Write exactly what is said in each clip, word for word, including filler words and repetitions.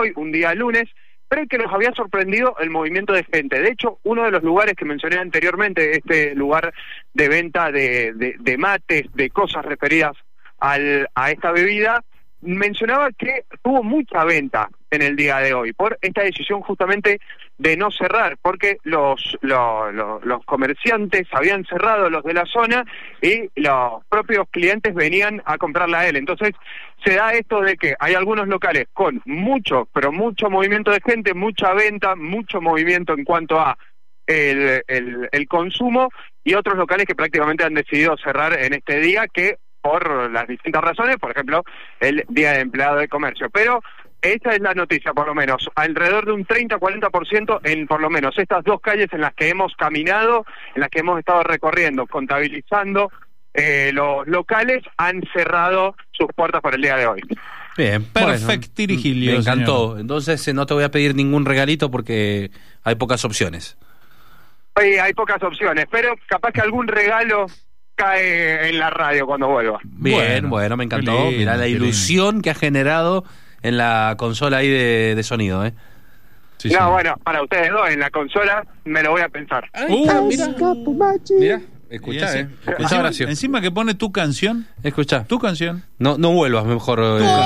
hoy, un día lunes, pero que nos había sorprendido el movimiento de gente. De hecho, uno de los lugares que mencioné anteriormente, este lugar de venta de, de, de mates, de cosas referidas al, a esta bebida, mencionaba que tuvo mucha venta en el día de hoy por esta decisión justamente de no cerrar, porque los, los, los, los comerciantes habían cerrado, los de la zona, y los propios clientes venían a comprarla a él. Entonces se da esto de que hay algunos locales con mucho, pero mucho movimiento de gente, mucha venta, mucho movimiento en cuanto a el, el, el consumo, y otros locales que prácticamente han decidido cerrar en este día, que por las distintas razones, por ejemplo, el Día de Empleado de Comercio. Pero esta es la noticia, por lo menos, alrededor de un treinta a cuarenta por ciento en por lo menos estas dos calles en las que hemos caminado, en las que hemos estado recorriendo, contabilizando, eh, los locales han cerrado sus puertas por el día de hoy. Bien, perfectirijilio. Me encantó. Señor. Entonces eh, no te voy a pedir ningún regalito porque hay pocas opciones. Hoy hay pocas opciones, pero capaz que algún regalo cae en la radio cuando vuelva. Bien, bueno, bueno me encantó. Lindo, mirá la ilusión que ha generado en la consola ahí de, de sonido, ¿eh? Sí, no, sí. Bueno, para ustedes dos, en la consola me lo voy a pensar. Uh, mira, mira, escuchá, eh. Escuchá, encima, Horacio. Encima que pone tu canción. Escuchá. Tu canción. No, no vuelvas mejor,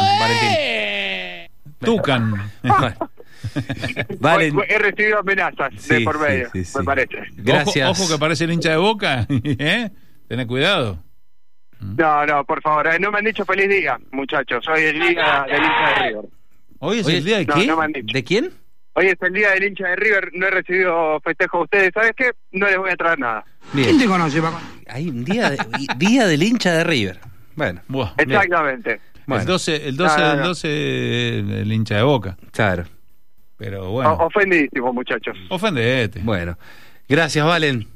eh, Valentín. Tucan. Valen... He recibido amenazas sí, de por medio, sí, sí, sí. me parece. Gracias. Ojo, ojo que parece el hincha de Boca, ¿eh? Tened cuidado. No, no, por favor, eh, no me han dicho feliz día, muchachos. Hoy es el día del hincha de River. ¿Hoy es Hoy el día de no, quién? No me han dicho. ¿De quién? Hoy es el día del hincha de River, no he recibido festejo de ustedes. ¿Sabes qué? No les voy a traer nada. Bien. ¿Quién te conoce, papá? Hay un día, de, día del hincha de River. Bueno. Buah, exactamente. Bueno. El doce, el doce, no, no, no. el doce, el hincha de Boca. Claro. Pero bueno. O, ofendidísimo, muchachos. Ofendete. Bueno. Gracias, Valen.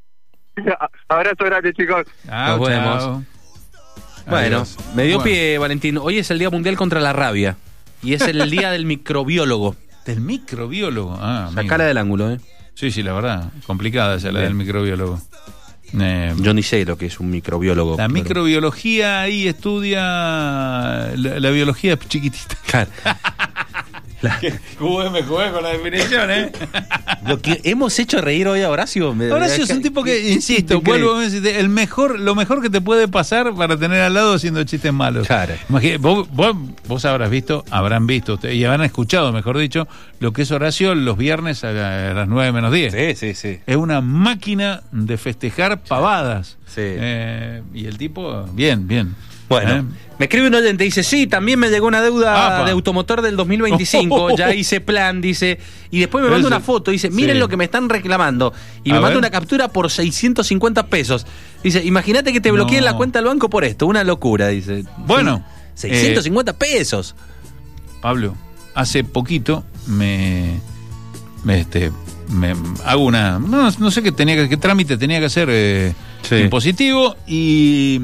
Abrazo grande, chicos. Ah, Nos vemos. chao. Bueno, Adiós. me dio bueno. pie, Valentín. Hoy es el Día Mundial contra la Rabia. Y es el Día del Microbiólogo. Del microbiólogo. Ah, Sacala del ángulo, ¿eh? Sí, sí, la verdad. Complicada esa, la del microbiólogo. Eh, Yo ni sé lo que es un microbiólogo. La pero... microbiología ahí estudia la, la biología chiquitita. Claro. La... Jugué, me jugué con la definición, ¿eh? Lo que hemos hecho reír hoy a Horacio. Me... Horacio es un tipo que, insisto, vuelvo a decir, el mejor, lo mejor que te puede pasar para tener al lado haciendo chistes malos. Claro. Imagínate, vos, vos, vos habrás visto, habrán visto ustedes, y habrán escuchado, mejor dicho, lo que es Horacio los viernes a, la, a las nueve menos diez. Sí, sí, sí. Es una máquina de festejar pavadas. Sí. Eh, y el tipo, bien, bien. Bueno, ¿Eh? me escribe un oyente y dice, sí, también me llegó una deuda Apa. de automotor del dos mil veinticinco, Oh. ya hice plan, dice, y después me manda una foto, dice, miren sí. lo que me están reclamando, y A me manda ver. una captura por seiscientos cincuenta pesos. Dice, imagínate que te bloqueen No. la cuenta del banco por esto, una locura, dice. Bueno. Sí, seiscientos cincuenta eh, pesos. Pablo, hace poquito me, me, este, me hago una, no, no sé qué tenía que, qué trámite tenía que hacer eh, Sí. impositivo, y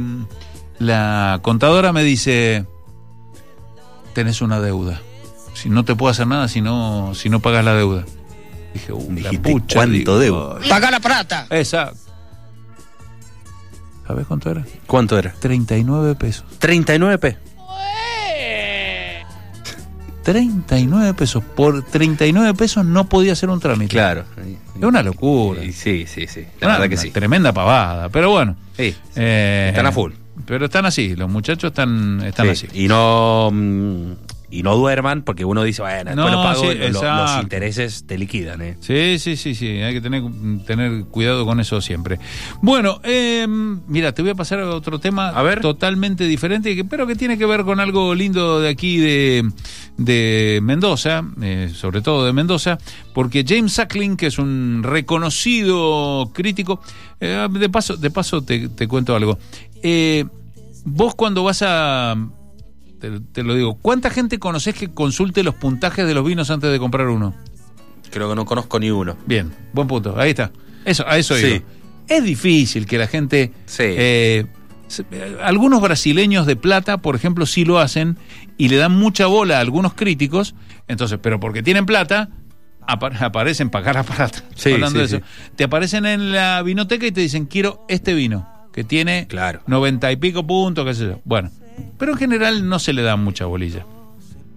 la contadora me dice, tenés una deuda, si no te puedo hacer nada si no, si no pagas la deuda. Dije, uh, la Dijiste, pucha, ¿cuánto digo, debo? ay. Paga la plata. Exacto. ¿Sabes cuánto era? ¿Cuánto era? treinta y nueve pesos. treinta y nueve pe. treinta y nueve pesos. Por treinta y nueve pesos no podía hacer un trámite. Claro. Es una locura. Sí, sí, sí. La Una, verdad que una sí. tremenda pavada. Pero bueno. Sí. Eh, Están a full. Pero están así, los muchachos están, están Sí, así. Y no mm, y no duerman, porque uno dice, bueno, después No, lo pago, sí, y lo- exacto. los intereses te liquidan, ¿eh? Sí, sí, sí, sí, hay que tener, tener cuidado con eso siempre. Bueno, eh, mira, te voy a pasar a otro tema A ver. totalmente diferente, que- pero que tiene que ver con algo lindo de aquí de, de Mendoza, eh, sobre todo de Mendoza, porque James Suckling, que es un reconocido crítico, eh, de paso, de paso te, te cuento algo. Eh, vos cuando vas a... Te, te lo digo, ¿cuánta gente conocés que consulte los puntajes de los vinos antes de comprar uno? Creo que no conozco ni uno. Bien, buen punto, ahí está. Eso, a eso Sí. digo. Es difícil que la gente... Sí. eh, se- eh, algunos brasileños de plata, por ejemplo, sí lo hacen y le dan mucha bola a algunos críticos, entonces, pero porque tienen plata, apa- aparecen pagar a plata. Sí, Hablando sí, de eso. sí. Te aparecen en la vinoteca y te dicen, quiero este vino, que tiene Claro. noventa y pico puntos, qué sé yo. Bueno, pero en general no se le da mucha bolilla.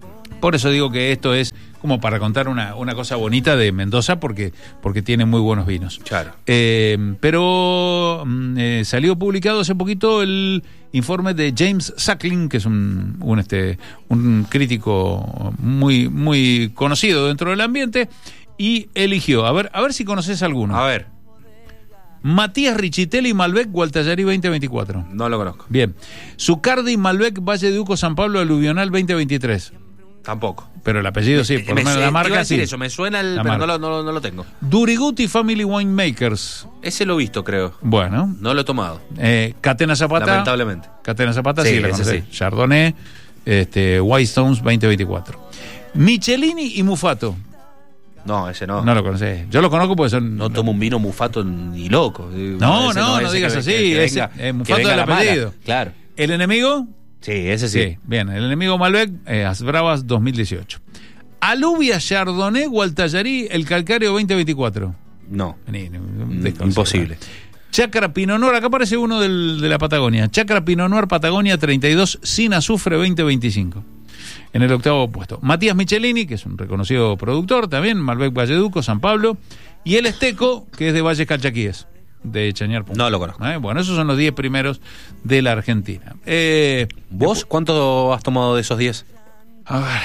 por eso digo que esto es como para contar una, una cosa bonita de Mendoza, porque, porque tiene muy buenos vinos. Claro. Eh, pero eh, salió publicado hace poquito el informe de James Suckling, que es un, un, este, un crítico muy, muy conocido dentro del ambiente, y eligió, a ver, a ver si conoces alguno. A ver. Matías Richitelli Malbec Gualtallarí veinte veinticuatro. No lo conozco. Bien. Zucardi Malbec Valle de Uco San Pablo Aluvional veinte veintitrés. Tampoco. Pero el apellido sí, por lo menos la marca sí. Eso, me suena el, la pero no marca. lo, no, lo, no lo tengo. Duriguti Family Winemakers. Ese lo he visto, creo. Bueno. No lo he tomado. Eh, Catena Zapata. Lamentablemente. Catena Zapata, sí, Sí, la ese conocés. sí. Chardonnay, este, White Stones veinte veinticuatro. Michelini y Mufato. No, ese no. No lo conocés. Yo lo conozco porque son. No tomo un vino mufato ni loco. No, Ese no, no ese digas que- así. que- que Ese, venga- eh, que Mufato venga del la mala. apellido. Claro. ¿El enemigo? Sí, ese sí. Sí, bien. El enemigo Malbec, eh, As Bravas dos mil dieciocho. Alubia Chardonnay Gualtallarí, el Calcario veinte veinticuatro. No. Vení, Mm, desconcertante. imposible. Chacra Pinot Noir, acá aparece uno del, de la Patagonia. Chacra Pinot Noir Patagonia treinta y dos, sin azufre veinte veinticinco. En el octavo puesto. Matías Michelini, que es un reconocido productor también, Malbec Valleduco, San Pablo. Y el Esteco, que es de Valles Calchaquíes, de Chañar Punta. No lo conozco. ¿Eh? Bueno, esos son los diez primeros de la Argentina. Eh, ¿Vos cuánto has tomado de esos diez? A ver.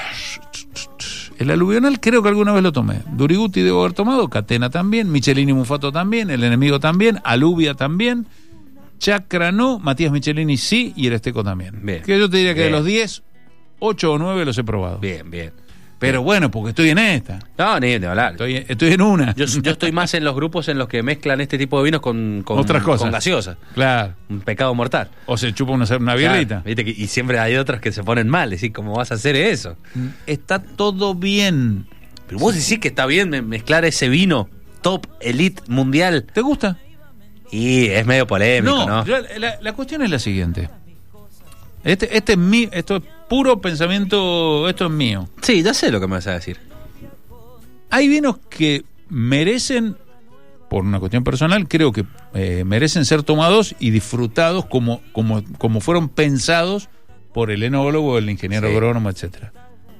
El aluvional creo que alguna vez lo tomé. Duriguti debo haber tomado, Catena también, Michelini Mufato también, el enemigo también, Alubia también, Chacra no, Matías Michelini sí y el Esteco también. Bien. Que yo te diría que Bien. de los diez, ocho o nueve los he probado. Bien, bien. Pero bueno, porque estoy en esta. No, ni de hablar. Estoy, estoy en una. Yo, yo estoy más en los grupos en los que mezclan este tipo de vinos con, con Otras cosas. con gaseosa. Claro. Un pecado mortal. O se chupa una, una birrita. Claro, ¿viste? Que- Y siempre hay otros que se ponen mal. Decís, ¿cómo vas a hacer eso? Está todo bien. Pero vos decís que está bien me- mezclar ese vino top, elite, mundial. ¿Te gusta? Y es medio polémico, ¿no? yo- la, la cuestión es la siguiente. Este, este es mi, esto es puro pensamiento, esto es mío. Sí, ya sé lo que me vas a decir. Hay vinos que merecen, por una cuestión personal, creo que eh, merecen ser tomados y disfrutados como, como, como fueron pensados por el enólogo, el ingeniero Sí. agrónomo, etcétera.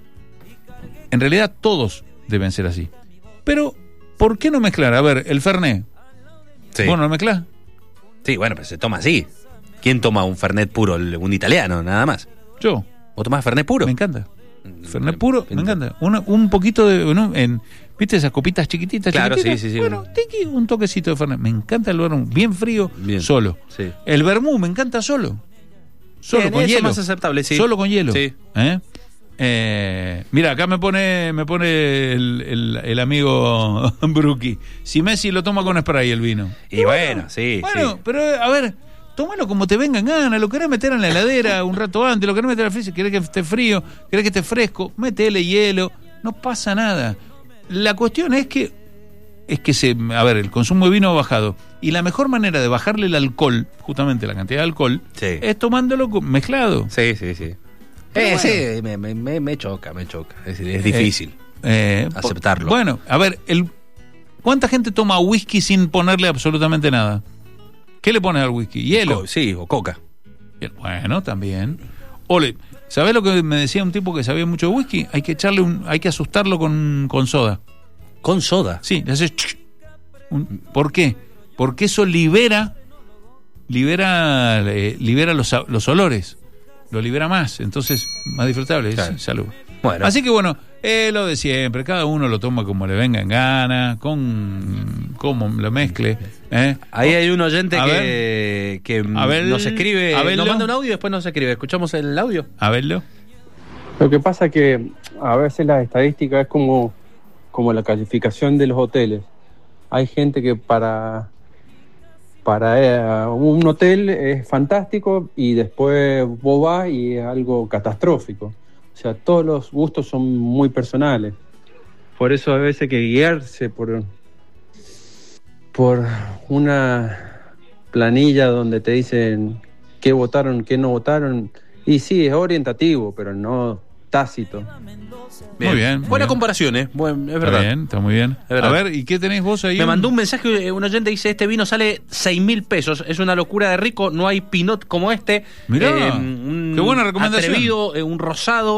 En realidad todos deben ser así. Pero, ¿por qué no mezclar? A ver, el Fernet. Sí. ¿Vos no lo mezclás? Sí, bueno, pero se toma así. ¿Quién toma un Fernet puro? Un italiano, nada más. Yo. ¿Vos tomás Fernet puro? Me encanta. Fernet puro, me encanta. Una- un poquito de. ¿no? En, ¿Viste esas copitas chiquititas? Claro, chiquititas? sí, sí, sí. Bueno, tiqui, un toquecito de Fernet. Me encanta el vermú. Bien frío, Bien. solo. Sí. El vermú me encanta solo. Solo Bien, con eso hielo. más aceptable, sí. Solo con hielo. Sí. ¿Eh? Eh, mira, acá me pone me pone el, el, el amigo Bruki. Si Messi lo toma con spray el vino. Y bueno, sí, Bueno, sí. pero a ver, tómalo como te venga en gana. Lo querés meter en la heladera un rato antes, lo querés meter al freezer, querés que esté frío, querés que esté fresco, métele hielo, no pasa nada. La cuestión es que es que se, a ver, el consumo de vino ha bajado y la mejor manera de bajarle el alcohol, justamente la cantidad de alcohol, Sí. es tomándolo con- mezclado. Sí, sí, sí. Pero Eh, bueno. sí, me, me- me- me choca, me choca. Es, es difícil. Eh, Aceptarlo. po- Bueno, a ver, el, ¿cuánta gente toma whisky sin ponerle absolutamente nada? ¿Qué le pones al whisky? Hielo. Co- sí, o coca. Bien, bueno, también. Ole, ¿sabés lo que me decía un tipo que sabía mucho de whisky? Hay que echarle un, hay que asustarlo con, con soda. Con soda. Sí, le haces ch- un- ¿por qué? Porque eso libera libera eh, libera los, a- los olores. Lo libera más, entonces más disfrutable. Claro. Es salud. Bueno. Así que bueno, eh, lo de siempre, cada uno lo toma como le venga en gana, con cómo lo mezcle. ¿eh? Ahí hay un oyente A que, que A ver, nos escribe, a verlo. nos manda un audio y después nos escribe. ¿Escuchamos el audio? A verlo. Lo que pasa que a veces las estadísticas es como, como la calificación de los hoteles. Hay gente que para, para eh, un hotel es fantástico y después vos vas y es algo catastrófico. O sea, todos los gustos son muy personales. Por eso a veces hay que guiarse por, por una planilla donde te dicen qué votaron, qué no votaron. Y sí, es orientativo, pero no tácito. Muy bien, muy Buena bien. comparación, ¿eh? Buen, es Está verdad. bien, está muy bien. Es verdad. A ver, ¿y qué tenéis vos ahí? Me mandó un mensaje, eh, un oyente dice, este vino sale seis mil pesos, es una locura de rico, no hay pinot como este. Mirá, un qué buena recomendación. Atrevido, eh, un rosado,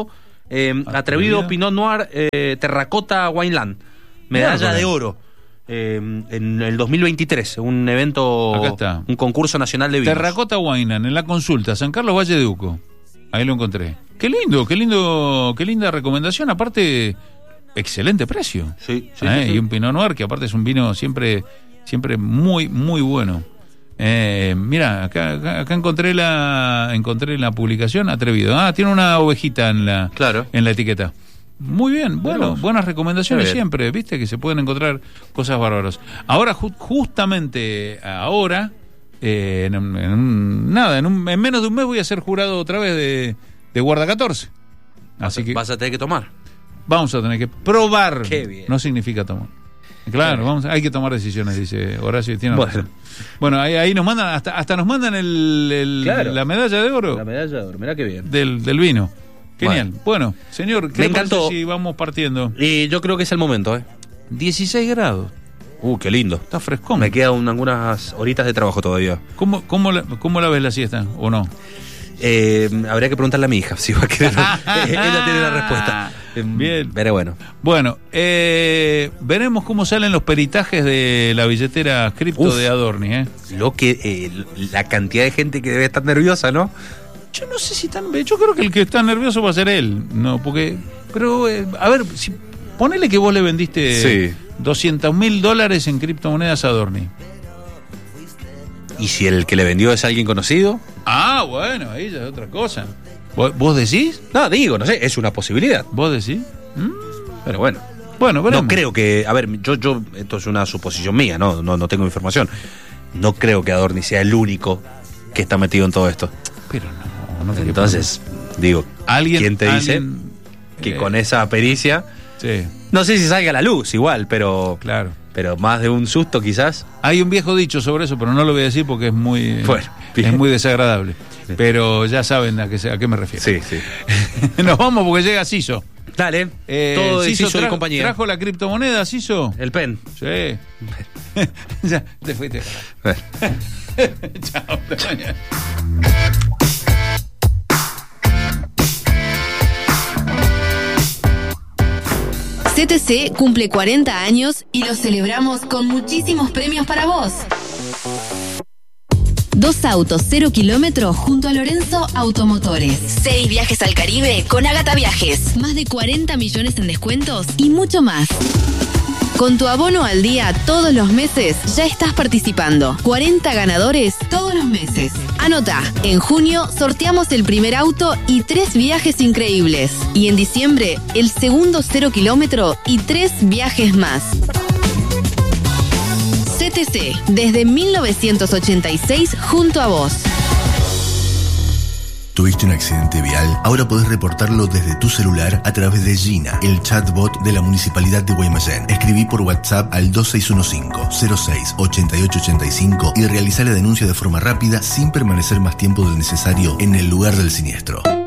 Eh, Atrevido. atrevido Pinot Noir eh, Terracota Wineland. Medalla Mira, de oro. Eh, en el dos mil veintitrés, un evento, Acá está. un concurso nacional de vinos. Terracota Wineland, en la consulta, San Carlos Valle de Uco. Ahí lo encontré. Qué lindo, qué lindo, qué linda recomendación. Aparte, excelente precio. Sí, sí, ¿Eh? sí, sí. Y un Pinot Noir que aparte es un vino siempre, siempre muy, muy bueno. Eh, mira, acá, acá, acá encontré la, encontré la publicación, atrevido. Ah, tiene una ovejita en la, Claro. en la etiqueta. Muy bien, bueno, vos. buenas recomendaciones Muy bien. siempre, viste que se pueden encontrar cosas bárbaras. Ahora, ju- justamente ahora, eh, en, un- en un- nada, en, un- en menos de un mes voy a ser jurado otra vez de, de Guarda catorce. Así que Vas a tener que tomar. vamos a tener que probar. Qué bien. No significa tomar. Claro, bien. vamos, hay que tomar decisiones, dice Horacio. Tiene Bueno. razón. Bueno, ahí, ahí nos mandan, hasta, hasta nos mandan el, el- Claro. la medalla de oro La medalla de oro, mirá qué bien. del, del vino. Genial. Bueno, señor, ¿qué Me le parece encantó. si vamos partiendo? Y yo creo que es el momento, ¿eh? dieciséis grados. Uh, qué lindo. Está frescón. Me quedan algunas horitas de trabajo todavía. ¿Cómo, cómo, la, ¿Cómo la ves la siesta o no? Eh, habría que preguntarle a mi hija si va a querer. Ella tiene la respuesta. Eh, Bien. Pero bueno. Bueno, eh, veremos cómo salen los peritajes de la billetera cripto Uf. de Adorni, ¿eh? Lo que eh, la cantidad de gente que debe estar nerviosa, ¿no? Yo no sé si tan... Yo creo que el que está nervioso va a ser él, ¿no? Porque... Pero, eh, a ver, si, ponele que vos le vendiste Sí. doscientos mil dólares en criptomonedas a Adorni. ¿Y si el que le vendió es alguien conocido? Ah, bueno, ahí ya es otra cosa. ¿Vos, vos decís? No, digo, no sé, es una posibilidad. ¿Vos decís? ¿Mm? Pero bueno. Bueno, veremos. No creo que, a ver, yo, yo, esto es una suposición mía, no, no, no tengo información. No creo que Adorni sea el único que está metido en todo esto. Pero no, no te Entonces, digo, ¿Alguien, ¿quién te dice alguien, que eh, con esa pericia, Sí, no sé si salga a la luz igual, pero, claro. pero más de un susto quizás? Hay un viejo dicho sobre eso, pero no lo voy a decir porque es muy, Bueno, es bien. muy desagradable. Pero ya saben a qué, se- a qué me refiero. Sí, sí. Nos vamos porque llega Ciso. Dale, Eh, todo de Ciso Ciso de tra- compañía. ¿Trajo la criptomoneda, Ciso? El pen. Sí. Ya, te fuiste. Bueno. Chao, hasta mañana. C T C cumple cuarenta años y lo celebramos con muchísimos premios para vos. Dos autos, cero kilómetros junto a Lorenzo Automotores. Seis viajes al Caribe con Ágata Viajes. Más de cuarenta millones en descuentos y mucho más. Con tu abono al día todos los meses ya estás participando. cuarenta ganadores todos los meses. Anota, en junio sorteamos el primer auto y tres viajes increíbles. Y en diciembre el segundo cero kilómetro y tres viajes más. C T C, desde mil novecientos ochenta y seis junto a vos. ¿Tuviste un accidente vial? Ahora podés reportarlo desde tu celular a través de Gina, el chatbot de la Municipalidad de Guaymallén. Escribí por WhatsApp al dos seis uno cinco, cero seis, ocho ocho ocho cinco y realizá la denuncia de forma rápida sin permanecer más tiempo del necesario en el lugar del siniestro.